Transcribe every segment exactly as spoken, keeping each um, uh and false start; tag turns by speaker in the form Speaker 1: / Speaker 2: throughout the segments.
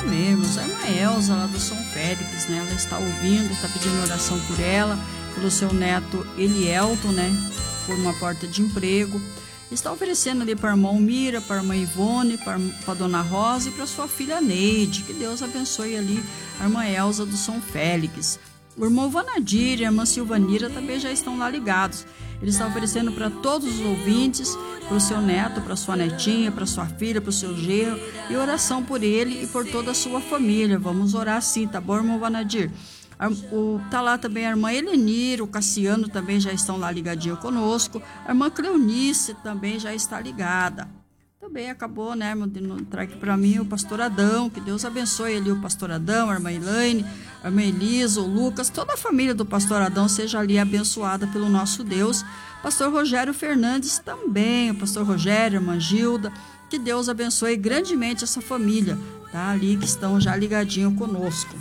Speaker 1: Amém, irmãos. A irmã Elza, lá do São Félix, né? Ela está ouvindo, está pedindo oração por ela, pelo seu neto Elielton, né? Por uma porta de emprego. Está oferecendo ali para a irmã Mira, para a irmã Ivone, para a dona Rosa e para sua filha Neide. Que Deus abençoe ali a irmã Elza do São Félix. O irmão Vanadir e a irmã Silvanira também já estão lá ligados. Ele está oferecendo para todos os ouvintes, para o seu neto, para sua netinha, para sua filha, para o seu genro, e oração por ele e por toda a sua família. Vamos orar sim, tá bom, irmão Vanadir? O, tá lá também a irmã Helenir, o Cassiano também já estão lá ligadinho conosco. A irmã Cleonice também já está ligada. Também acabou, né, de entrar aqui para mim o pastor Adão, que Deus abençoe ali o pastor Adão, a irmã Elaine, a irmã Elisa, o Lucas, toda a família do pastor Adão seja ali abençoada pelo nosso Deus. Pastor Rogério Fernandes também, o pastor Rogério, a irmã Gilda, que Deus abençoe grandemente essa família, tá, ali que estão já ligadinho conosco.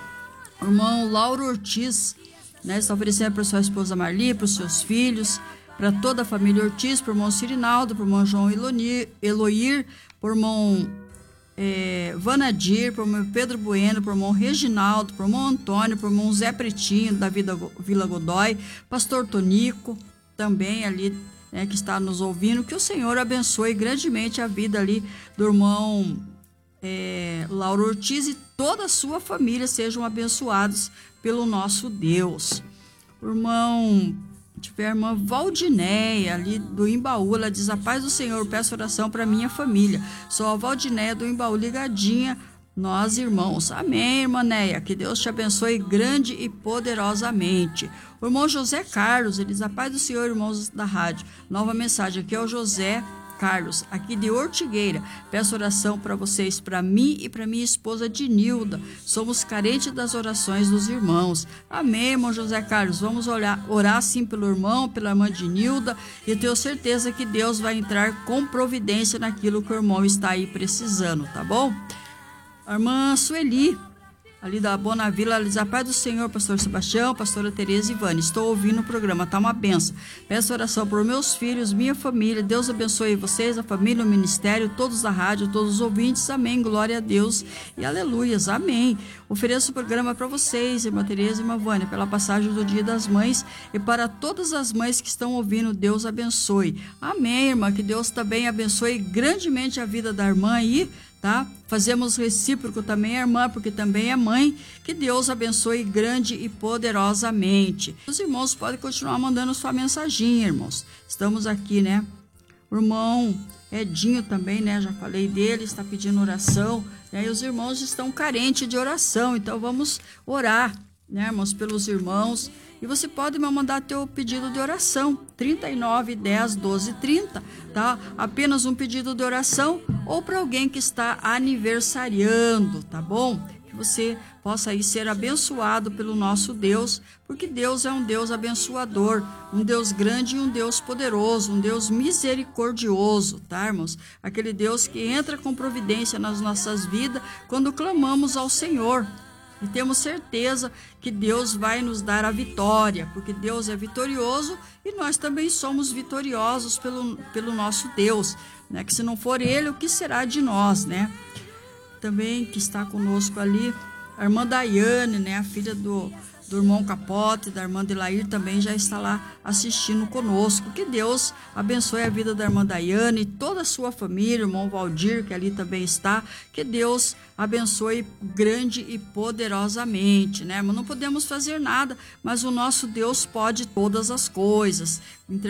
Speaker 1: O irmão Lauro Ortiz, né, está oferecendo para sua esposa Marli, para os seus filhos, para toda a família Ortiz, para o irmão Cirinaldo, para o irmão João Elonir, Eloir, para o irmão é, Vanadir, para o irmão Pedro Bueno, para o irmão Reginaldo, para o irmão Antônio, para o irmão Zé Pretinho, da Vila Godói, pastor Tonico, também ali, né, que está nos ouvindo. Que o Senhor abençoe grandemente a vida ali do irmão é, Lauro Ortiz e toda a sua família sejam abençoados pelo nosso Deus. O irmão... Tiver a irmã Valdinéia, ali do Imbaú, ela diz: a paz do Senhor, peço oração para minha família. Sou a Valdinéia do Imbaú, ligadinha, nós irmãos. Amém, irmã Néia, que Deus te abençoe grande e poderosamente. O irmão José Carlos, ele diz: a paz do Senhor, irmãos da rádio. Nova mensagem, aqui é o José Carlos, aqui de Ortigueira. Peço oração para vocês, para mim e para minha esposa Dinilda. Somos carentes das orações dos irmãos. Amém, irmão José Carlos. Vamos orar, orar sim pelo irmão, pela irmã Dinilda, e tenho certeza que Deus vai entrar com providência naquilo que o irmão está aí precisando, tá bom? A irmã Sueli, ali da Bonavila, ela diz: a paz do Senhor, pastor Sebastião, pastora Tereza e Ivane. Estou ouvindo o programa, tá uma benção. Peço oração por meus filhos, minha família. Deus abençoe vocês, a família, o ministério, todos da rádio, todos os ouvintes. Amém. Glória a Deus e aleluias. Amém. Ofereço o programa para vocês, irmã Tereza e irmã Vânia, pela passagem do Dia das Mães, e para todas as mães que estão ouvindo. Deus abençoe. Amém, irmã. Que Deus também abençoe grandemente a vida da irmã aí, tá? Fazemos recíproco também a irmã, porque também é mãe. Que Deus abençoe grande e poderosamente. Os irmãos podem continuar mandando sua mensaginha, irmãos. Estamos aqui, né? O irmão Edinho também, né? Já falei dele, está pedindo oração, né? E os irmãos estão carentes de oração, então vamos orar, né, irmãos, pelos irmãos. E você pode me mandar teu pedido de oração, trinta e nove, dez, doze, trinta, tá? Apenas um pedido de oração, ou para alguém que está aniversariando, tá bom? Que você possa aí ser abençoado pelo nosso Deus, porque Deus é um Deus abençoador, um Deus grande e um Deus poderoso, um Deus misericordioso, tá, irmãos? Aquele Deus que entra com providência nas nossas vidas quando clamamos ao Senhor. E temos certeza que Deus vai nos dar a vitória, porque Deus é vitorioso e nós também somos vitoriosos pelo, pelo nosso Deus, né? Que se não for Ele, o que será de nós, né? Também que está conosco ali, a irmã Daiane, né? A filha do, do irmão Capote, da irmã Delair, também já está lá assistindo conosco. Que Deus abençoe a vida da irmã Daiane e toda a sua família, o irmão Valdir, que ali também está. Que Deus abençoe grande e poderosamente, né? Mas não podemos fazer nada, mas o nosso Deus pode todas as coisas.